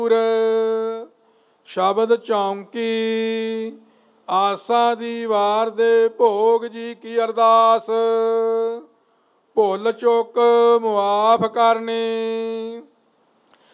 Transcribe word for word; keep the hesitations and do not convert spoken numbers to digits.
ਸ਼ਬਦ ਚੌਂਕੀ ਆਸਾ ਦੀ ਵਾਰ ਦੇ ਭੋਗ ਜੀ ਕੀ ਅਰਦਾਸ। ਭੁੱਲ ਚੁੱਕ ਮੁਆਫ ਕਰਨੀ